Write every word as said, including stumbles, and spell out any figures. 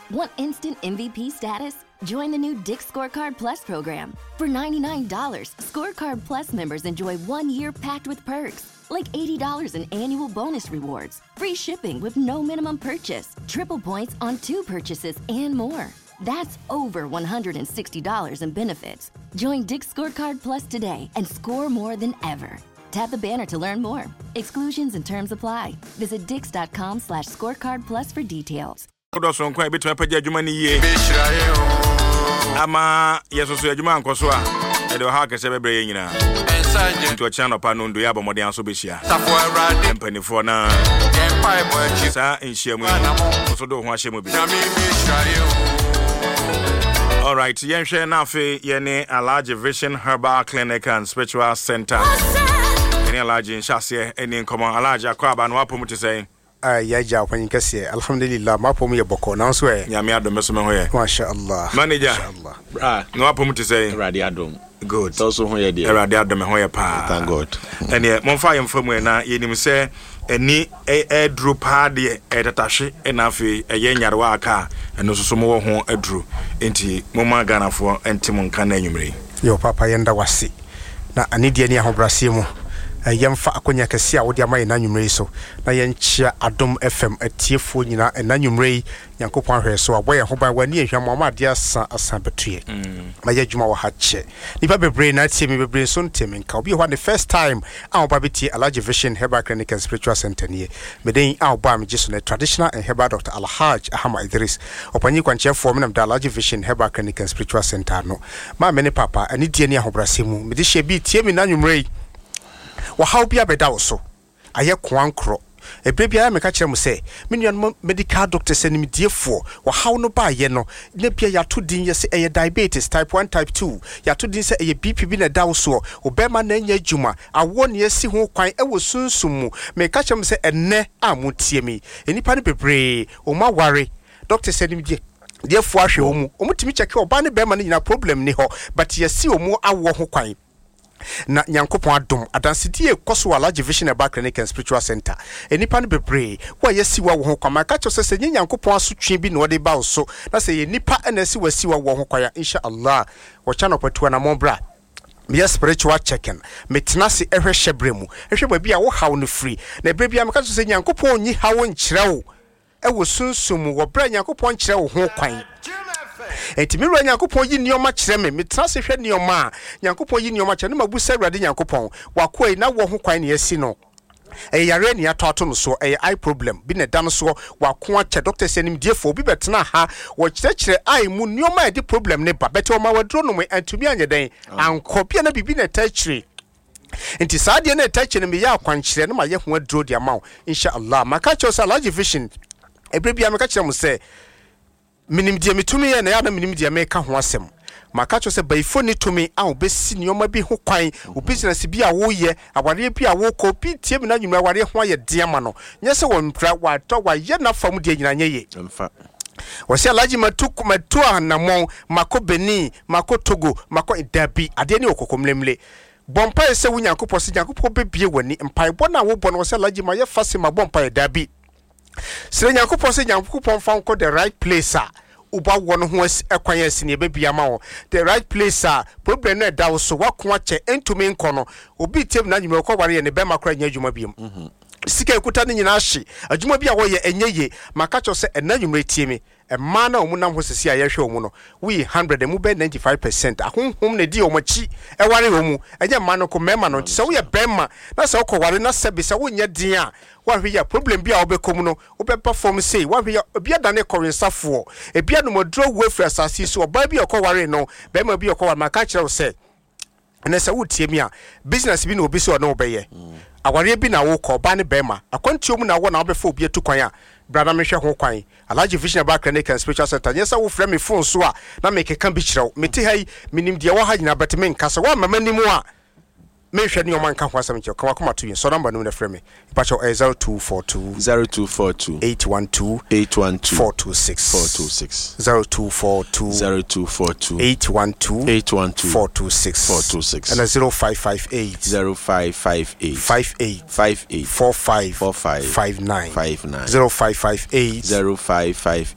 Want instant M V P status? Join the new Dick's Scorecard Plus program. For ninety-nine dollars, Scorecard Plus members enjoy one year packed with perks, like eighty dollars in annual bonus rewards, free shipping with no minimum purchase, triple points on two purchases, and more. That's over one hundred sixty dollars in benefits. Join Dick's Scorecard Plus today and score more than ever. Tap the banner to learn more. Exclusions and terms apply. Visit dix.com slash scorecard plus for details. Ama yeso so adwuma nkoso a e do ha kese bebre nyina to channel pa no ndo ya bomode anso behia empanifo na sa enhyiamu so do ho ahyemu bi. All right, yenhwe na afi ye ne Alaji Vision Herbal Clinic and Spiritual Center. Eni Alaji nhyase eni nkomo Alaji akwaba no apom te say ya ja kwanyin kase alhamdulillah mapom ye boko na so e nyame adom so me ho ye masha Allah manager inshallah ah no apom te say radi adom good so ho ye de radi adom ho ye pa thank God eni mo fa yem famu na yenim se eni e edru pa de e tatahwe na afi eye nyarewa aka eno so so mo ho edru enti mo ma ganafo enti mo nka na anwumre yo papa yenda wase na anidie ni ahobrase mu yemfa akonya kase a wodi amaye na nwumre so na yenchia Adom F M atiefo nyina na nwumre Yankopon hwe so aboye ho ban wani ehwam ma ade asa asa betue ma ye dwuma wo ha che nipa bebre na tie me bebre so nteme nka obi ho the first time a oba beti Alaji Vision Herbal Clinic and Spiritual Center nie meden a oba me giso na traditional and herbal Doctor Alhaj Ahama Idris opanyi kwanche form na Alaji Vision Herbal Clinic and Spiritual Center no ma me ne papa ani die ne ahobrase mu me de hye bi tie me na nwumre wa how bia beda wo so aye kwankro ebe bia me ka kire mu se me nuan medical doctors anim diefo wa how no ba ye no na bia ya to din ye se eye diabetes type one type two ya to din se eye B P bi na da wo so obema na nya adwuma awo ne asi ho kwan e wo sunsum mu me ka kire mu se enne amutie mi enipa ne bebre o ma ware doctors anim die diefo ahwe o mu o mutimi check oba ne bema ne nyina problem ni ho but ye si o mu awo ho kwan na Yankopon adom adansidi ekoso Alaji Vision Herbal Clinic and Spiritual Center enipa no bebre wa yesi wa wo ho kwama ka cho se se Yankopon asotwe bi no de ba so na se ye nipa na si wasi wa wo ho kwaya insha Allah wo channel patu na monbra me spiritual checking metena se ehwe hyebremu ehwe ba bia wo hawo no free na bebre bia me ka cho se Yankopon nyi hawo nkyerɛ wo e wo sunsum wo bra Yankopon kyerɛ wo ho kwan enti me ro Yankopon yi nioma kyerɛ me metra se hwɛ nioma Yankopon yi nioma kyerɛ ne mabusa Awurade Yankopon wakoi na wo ho kwan ne asi no e yare ne atoto no so e eye problem bi ne dan so wako akyɛ doctor senim diefo bi betena ha wo kyerɛkyerɛ eye mu nioma e di problem ne ba bete o ma wadro no me antumi anye den anko bia na bibi na tachire enti saade na tachire me ya akwankyerɛ ne ma ye ho adro dia ma insha Allah maka kyerɛ so Alaji Vision ebrebia me ka kyerɛ mu sɛ minim dia metumi ye na ya na minim dia me ka ho asem maka cho se baifo ni tumi a obesi nioma bi ho kwan o business bi a wo ye aware bi a wo ko bi tie mi na nwuma aware ho aye dia ma no nye se won pra wa to wa ye na fam dia nyina nye ye mfa wo se Alaji matuku matu anamon mako Beni mako Togo mako Idabi ade ni okokomlemle bompa se Nyankopon se Nyankopon bebie wani mpa ebo na wo bo no se Alaji ma ye fase ma bompa Idabi sire Nyankopon se Nyankopon fa nko the right place a uba wono ho ekwan asini ebebia ma wo the right place a problem na da wo so wako ache entumi nko no obi tiem na nyume ko ware ye ne be makra nya adwuma biem mhm sika ekuta ne nyina ahye adwuma bia wo ye enyeye maka cho se ena nyume tie me e ma na omunam ho sisi a ye hwe omu no we one hundred mu be ninety-five percent ahonhom ne di omachi e ware omu enye ma no ko mema no se wo ye bema na se wo ko ware na se be se wo nya din a wa hwe ya problem bia wo be kom no wo be perform say wa hwe ya bia da ne korensafo e bia no modro wo frɛ asasi so oba bia ko ware no bema bia ko ware maka kyerɛ wo se ene se wo tie me a business bi na obi so no obeye aware bi na wo ko ba ne bema akwantiom na wo na obefo obi atukwan a brada me hwe ho kwan Alaji Vision Herbal Clinic and Spiritual Center nyesa wo frɛ me phone so a na me keka bi kyerɛw meti hai minim de wo ha nyina betime nkasa wa mama nimu a me hwe ne o man ka ho asɛm kyerɛw ka wakoma to yin so number no na frɛ me ba kyerɛw zero two four two zero two four two eight one two eight one two four two six four two six zero two four two zero two four two eight one two eight one two four two six four two six and zero five five eight zero five five eight five eight five eight four five four five five nine five nine zero five five eight zero five five